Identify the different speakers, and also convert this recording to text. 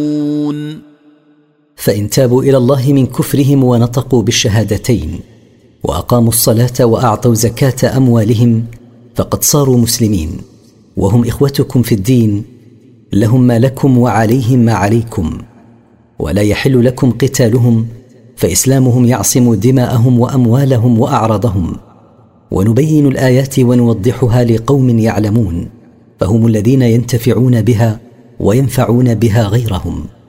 Speaker 1: فإن تابوا إلى الله من كفرهم ونطقوا بالشهادتين وأقاموا الصلاة وأعطوا زكاة أموالهم فقد صاروا مسلمين، وهم إخوتكم في الدين، لهم ما لكم وعليهم ما عليكم، ولا يحل لكم قتالهم، فإسلامهم يعصم دماءهم وأموالهم وأعراضهم. ونبين الآيات ونوضحها لقوم يعلمون، فهم الذين ينتفعون بها وينفعون بها غيرهم.